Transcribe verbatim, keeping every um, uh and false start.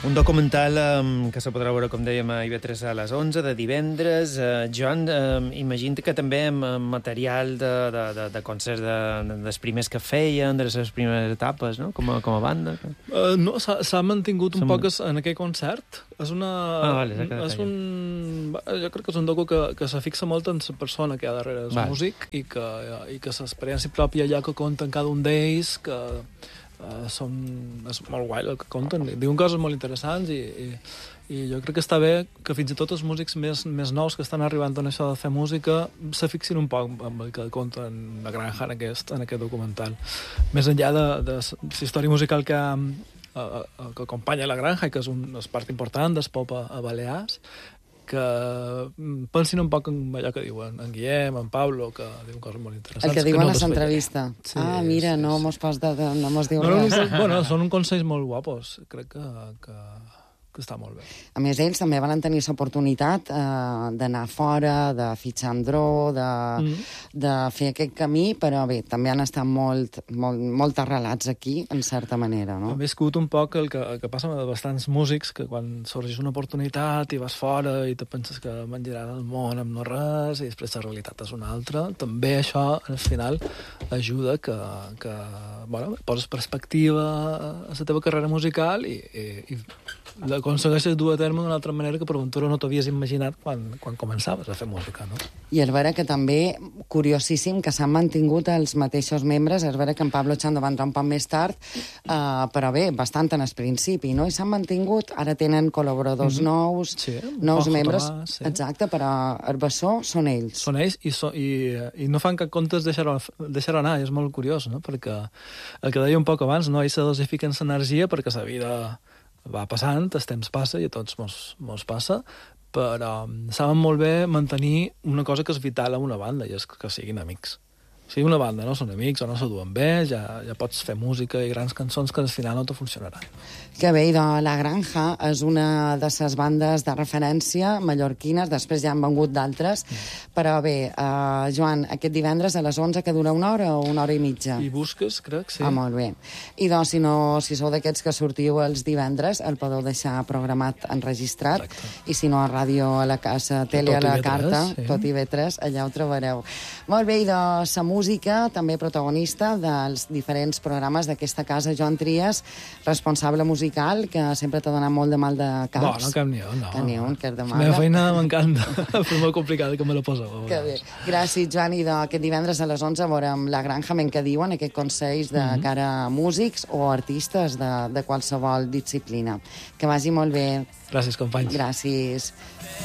Un documental um, que se podrà veure, com dèiem, a I V tres a les onze de divendres. Uh, Joan, uh, imagino que també amb material de, de, de, de concerts de, de, dels primers que feien, de les seves primeres etapes, no? Com a, com a banda. Uh, no, s'ha mantingut un poc en aquell concert. És una... Ah, vale, és un... Jo crec que és un docu que, que se fixa molt en la persona que hi ha darrere el vale. músic i que, i que l'experiència pròpia allà que conten cada un d'ells, que... Uh, són, és molt guai el que conten, diuen coses molt interessants i, i, i jo crec que està bé que fins i tot els músics més, més nous que estan arribant en això de fer música se fixin un poc amb el que conten la Granja en aquest, en aquest documental, més enllà de, de la història musical que, uh, uh, que acompanya la Granja i que és una part important del pop a, a Balears, que pensin un poc en allò que diuen en Guillem, en Pablo, que diuen coses molt interessants. El que diuen no a l'entrevista. Sí, ah, mira, sí, no mos pas de, de, no mos diu no, res. No, bueno, són un consells molt guapos. Crec que, que, que està molt bé. A més, ells també van tenir l'oportunitat eh, d'anar fora, de fitxar amb dro, de, mm. de fer aquest camí, però bé, també han estat molt, molt, molt arrelats aquí, en certa manera, no? Hem viscut un poc el que, el que passa amb bastants músics, que quan sorgeix una oportunitat i vas fora i te penses que menjaràs el món amb no res i després la realitat és una altra. També això, al final, ajuda que, que bueno, poses perspectiva a la teva carrera musical i, i, i l'aconsegueixes dur a terme d'una altra manera que per ventura no t'havies imaginat quan, quan començaves a fer música, no? I és vera que també, curiosíssim, que s'han mantingut els mateixos membres, és vera que en Pablo Chando va entrar un poc més tard, uh, però bé, bastant en el principi, no? I s'han mantingut, ara tenen col·laboradors mm-hmm. nous, sí, nous membres, Tomàs, sí. Exacte, però el bessó són ells. Són ells i, so, i, i no fan cap comptes deixar, deixar anar, i és molt curiós, no? Perquè el que deia un poc abans, no? Ells se dosifiquen l'energia perquè la vida va passant, el temps passa i a tots mos, mos passa, però saben molt bé mantenir una cosa que és vital a una banda, i és que siguin amics. Si una banda no són amics o no se duen bé, ja, ja pots fer música i grans cançons que al final no te funcionaran. Que bé, doncs La Granja és una de les bandes de referència mallorquines, després ja han vengut d'altres, mm. però bé, uh, Joan, aquest divendres a les onze, que dura una hora o una hora i mitja? I busques, crec, sí. Ah, molt bé. I doncs, si, no, si sou d'aquests que sortiu els divendres, el podeu deixar programat enregistrat, exacte. I si no a ràdio, a la casa, a tele, a la carta, sí. Tot I V tres, allà ho trobareu. Molt bé, i doncs la música, també protagonista dels diferents programes d'aquesta casa, Joan Trias, responsable musical, que sempre t'ha donat molt de mal de caps. No, no, cap ni un, no. Cap ni un, que és de mal. La meva feina m'encanta, però molt complicada que me la posa. Que bé. Gràcies, Joan, i aquest divendres a les onze veurem La Granja, men que diuen, aquests consells de mm-hmm. cara a músics o artistes de, de qualsevol disciplina. Que vagi molt bé. Gràcies, companys. Gràcies.